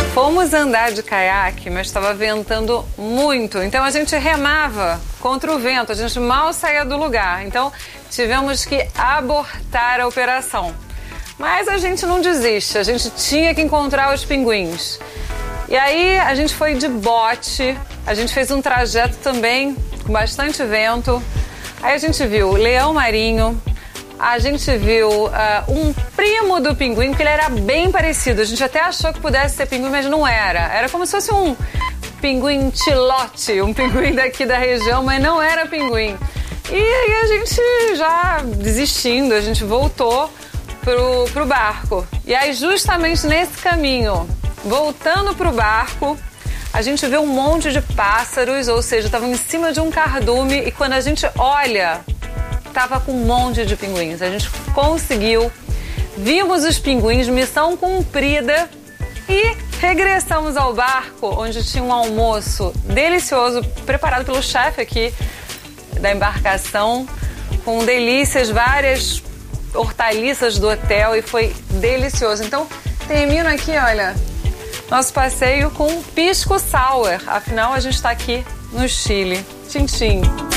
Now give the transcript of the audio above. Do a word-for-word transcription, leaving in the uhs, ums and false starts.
Fomos andar de caiaque, mas estava ventando muito, então a gente remava contra o vento, a gente mal saía do lugar, então tivemos que abortar a operação. Mas a gente não desiste, a gente tinha que encontrar os pinguins. E aí a gente foi de bote, a gente fez um trajeto também com bastante vento. Aí a gente viu leão marinho, a gente viu uh, um primo do pinguim, porque ele era bem parecido. A gente até achou que pudesse ser pinguim, mas não era. Era como se fosse um pinguim tilote, um pinguim daqui da região, mas não era pinguim. E aí a gente já desistindo, a gente voltou pro, pro barco. E aí justamente nesse caminho, voltando pro barco, a gente vê um monte de pássaros, ou seja, estavam em cima de um cardume, e quando a gente olha, tava com um monte de pinguins. A gente conseguiu, vimos os pinguins, missão cumprida, e regressamos ao barco, onde tinha um almoço delicioso, preparado pelo chefe aqui da embarcação, com delícias, várias hortaliças do hotel, e foi delicioso. Então, termino aqui, olha, nosso passeio com pisco sour. Afinal, a gente está aqui no Chile. Tchim, tchim.